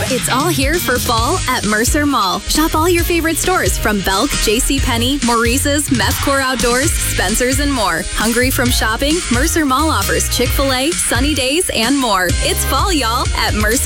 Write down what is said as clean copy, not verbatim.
It's all here for fall at Mercer Mall. Shop all your favorite stores from Belk, JCPenney, Maurice's, Methcore Outdoors, Spencer's, and more. Hungry from shopping? Mercer Mall offers Chick-fil-A, Sunny Days, and more. It's fall, y'all, at Mercer